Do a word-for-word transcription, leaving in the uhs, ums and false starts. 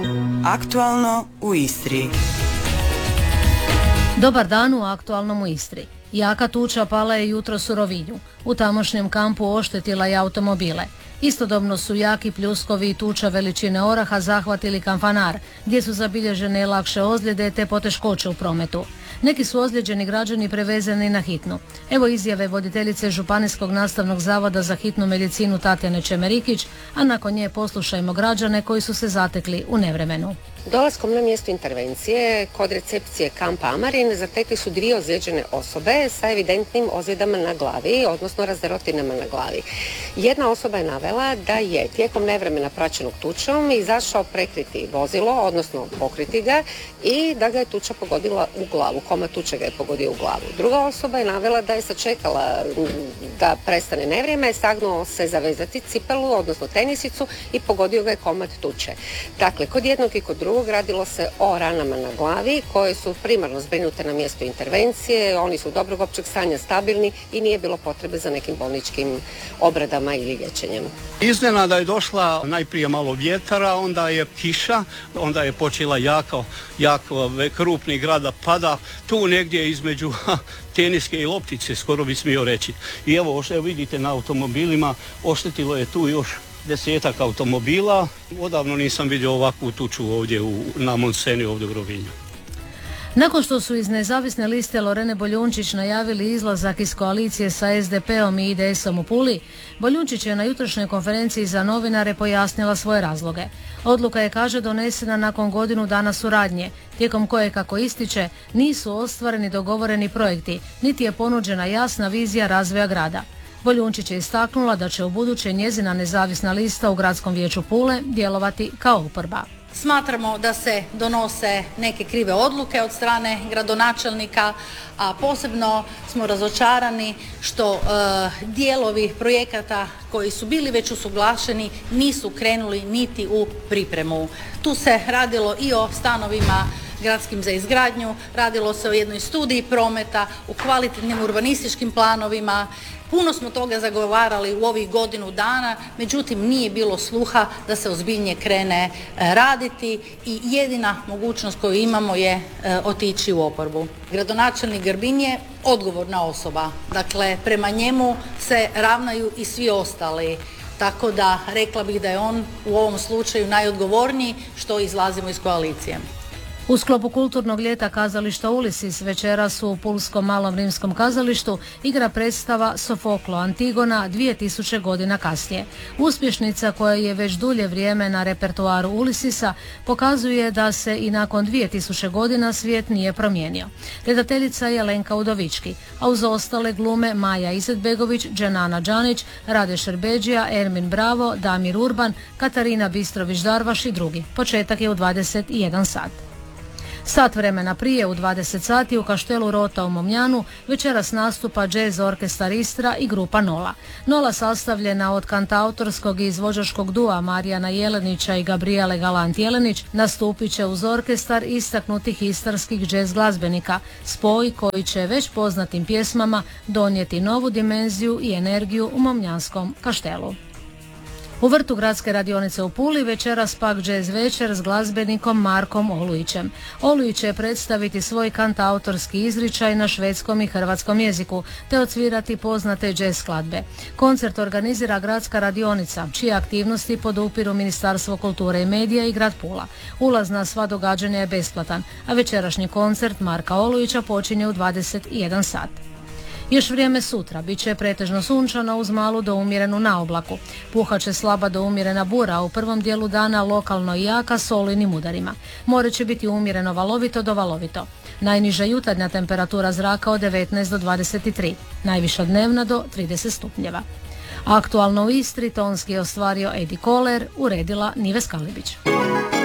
Aktualno u Istri. Dobar dan u aktualnom u Istri. Jaka tuča pala je jutros u Rovinju. U tamošnjem kampu oštetila je automobile. Istodobno su jaki pljuskovi i tuča veličine oraha zahvatili Kanfanar, gdje su zabilježene lakše ozljede te poteškoće u prometu. Neki su ozlijeđeni građani prevezeni na hitnu. Evo izjave voditeljice Županijskog nastavnog zavoda za hitnu medicinu Tatjane Čemerikić, a nakon nje poslušajmo građane koji su se zatekli u nevremenu. Dolaskom na mjesto intervencije kod recepcije kampa Amarin zatekli su dvije ozlijeđene osobe sa evidentnim ozljedama na glavi, odnosno razderotinama na glavi. Jedna osoba je navela da je tijekom nevremena praćenog tučom izašao prekriti vozilo, odnosno pokriti ga, i da ga je tuča pogodila u glavu. Koma tuče ga je pogodio u glavu. Druga osoba je navela da je sačekala da prestane nevrijeme, sagnuo se zavezati cipelu, odnosno tenisicu, i pogodio ga je komad tuče. Dakle, kod jednog i kod drugog radilo se o ranama na glavi koje su primarno zbrinute na mjestu intervencije. Oni su dobrog općeg stanja, stabilni i nije bilo potrebe za nekim bolničkim obradama ili liječenjem. Iznenada je došla najprije malo vjetara, onda je kiša, onda je počela jako, jako krupni grada pada, tu negdje između ha, teniske i loptice, skoro bi smio reći. I evo, evo vidite na automobilima, oštetilo je tu još desetak automobila. Odavno nisam vidio ovakvu tuču ovdje u, na Monseni, ovdje u Rovinju. Nakon što su iz nezavisne liste Lorene Boljunčić najavili izlazak iz koalicije sa es de peom i i de esom u Puli, Boljunčić je na jutrošnjoj konferenciji za novinare pojasnila svoje razloge. Odluka je, kaže, donesena nakon godinu dana suradnje, tijekom koje, kako ističe, nisu ostvareni dogovoreni projekti, niti je ponuđena jasna vizija razvoja grada. Boljunčić je istaknula da će u buduće njezina nezavisna lista u Gradskom vijeću Pule djelovati kao oporba. Smatramo da se donose neke krive odluke od strane gradonačelnika, a posebno smo razočarani što e, dijelovi projekata koji su bili već usuglašeni nisu krenuli niti u pripremu. Tu se radilo i o stanovima gradskim za izgradnju, radilo se o jednoj studiji prometa, u kvalitetnim urbanističkim planovima. Puno smo toga zagovarali u ovih godinu dana, međutim nije bilo sluha da se ozbiljnije krene raditi i jedina mogućnost koju imamo je otići u oporbu. Gradonačelnik Grbin je odgovorna osoba, dakle prema njemu se ravnaju i svi ostali. Tako da rekla bih da je on u ovom slučaju najodgovorniji što izlazimo iz koalicije. U sklopu kulturnog ljeta kazališta Ulisis večeras u Pulskom malom rimskom kazalištu igra predstava Sofoklo Antigona dvije tisuće godina kasnije. Uspješnica koja je već dulje vrijeme na repertoaru Ulisisa pokazuje da se i nakon dvije tisuće godina svijet nije promijenio. Redateljica je Lenka Udovički, a uz ostale glume Maja Izetbegović, Dženana Đanić, Rade Šerbeđija, Ermin Bravo, Damir Urban, Katarina Bistrović-Darvaš i drugi. Početak je u dvadeset jedan sat. Sat vremena prije, u dvadeset sati, u Kaštelu Rota u Momljanu večeras nastupa Jazz orkestar Istra i grupa Nola. Nola, sastavljena od kantautorskog i izvođačkog dua Marijana Jelenića i Gabriele Galant-Jelenić, nastupit će uz orkestar istaknutih istarskih jazz glazbenika, spoj koji će već poznatim pjesmama donijeti novu dimenziju i energiju u Momljanskom kaštelu. U vrtu Gradske radionice u Puli večeras pak jazz večer s glazbenikom Markom Olujićem. Olujić će predstaviti svoj kantautorski izričaj na švedskom i hrvatskom jeziku, te odsvirati poznate jazz skladbe. Koncert organizira Gradska radionica, čije aktivnosti podupiru Ministarstvo kulture i medija i grad Pula. Ulaz na sva događanja je besplatan, a večerašnji koncert Marka Olujića počinje u dvadeset jedan sat. Još vrijeme sutra bit će pretežno sunčano uz malu do umjerenu naoblaku. Puhat će slaba do umjerena bura, u prvom dijelu dana lokalno i jaka s olujnim udarima. More će biti umjereno valovito do valovito. Najniža jutarnja temperatura zraka od devetnaest do dvadeset tri, najviša dnevna do trideset stupnjeva. Aktualno u Istri tonski je ostvario Edi Koler, uredila Nives Kalibić.